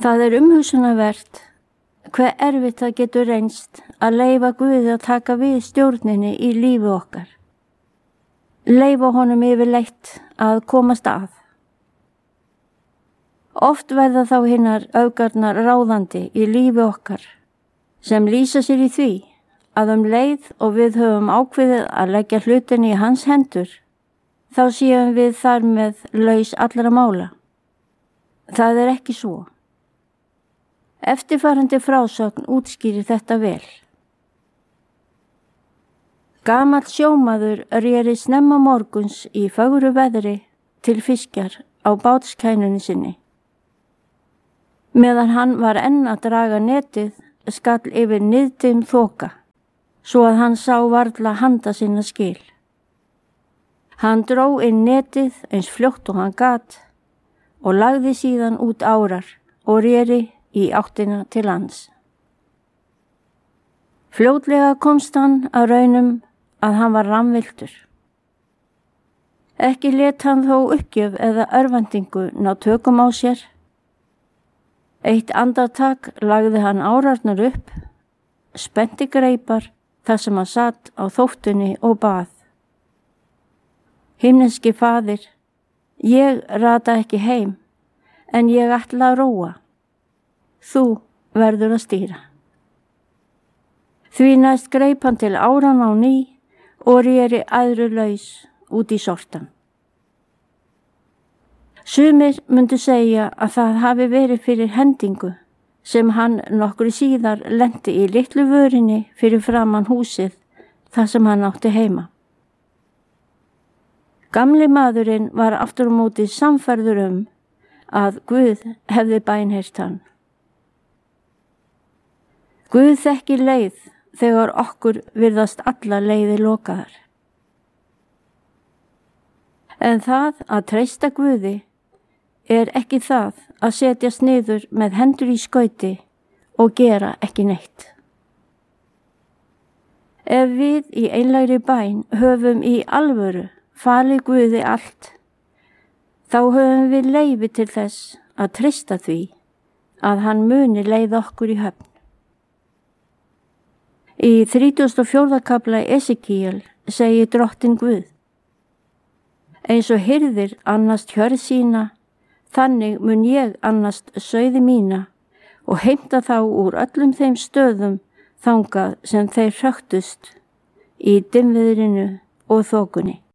Það umhugsunarvert hve erfitt það getur reynst að leyfa Guði að taka við stjórninni í lífi okkar. Leyfa honum yfirleitt að komast að. Oft verða þá hinnar öfgarnar ráðandi í lífi okkar sem lýsa sér í því að leið og við höfum ákveðið að leggja hlutinni í hans hendur, þá séum við þar með laus allra mála. Það ekki svo. Eftirfarandi frásögn útskýrir þetta vel. Gamall sjómaður réri snemma morguns í fögru veðri til fiskjar á bátskænunni sinni. Meðan hann var enn að draga netið skall yfir niðdim þoka, svo að hann sá varla handa sinna skil. Hann dró inn netið eins fljótt og hann gat og lagði síðan út árar og réri í áttina til lands. Fljótlega komst hann að raunum að hann var rammvilltur. Ekki lét hann þó uppgjöf eða örvæntingu ná tökum á sér. Eitt andartak lagði hann árarnar upp, spennti greipar þar sem hann satt á þóttunni og bað. Himneski faðir, ég rata ekki heim, en ég ætla að róa. Þú verður að stýra. Því næst greip hann til áran á ný og réri æðrulaus út í sortan. Sumir myndu segja að það hafi verið fyrir hendingu sem hann nokkru síðar lenti í litlu vörinni fyrir framan húsið þar sem hann átti heima. Gamli maðurinn var aftur á móti sannfærður að Guð hefði bænheyrt hann. Guð þekkir leið þegar okkur virðast alla leiðir lokaðar. En það að treysta Guði ekki það að setjast niður með hendur í skauti og gera ekki neitt. Ef við í einlægri bæn höfum í alvöru falið Guði allt, þá höfum við leyfi til þess að treysta því að hann muni leiða okkur í höfn. Í 34. kafla Esekíel segir Drottinn Guð: Eins og hirðir annast hjörð sína, þannig mun ég annast sauði mína og heimta þá úr öllum þeim stöðum þangað sem þeir hröktust í dimmviðrinu og þokunni.